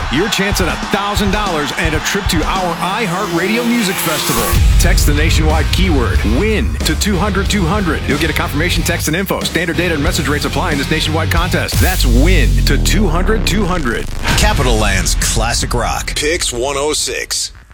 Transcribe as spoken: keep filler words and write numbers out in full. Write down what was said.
your chance at one thousand dollars and a trip to our iHeartRadio Music Festival. Text the nationwide keyword WIN to two hundred two hundred. You'll get a confirmation text and info. Standard data and message rates apply in this nationwide contest. That's WIN to two hundred two hundred. Capital Land's Classic Rock. Pix one oh six.